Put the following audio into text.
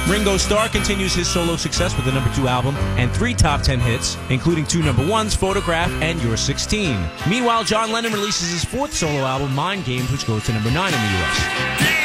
Ringo Starr continues his solo success with the number 2 album and 3 top 10 hits, including 2 number 1s, Photograph and You're 16. Meanwhile, John Lennon releases his 4th solo album, Mind Games, which goes to number 9 in the U.S.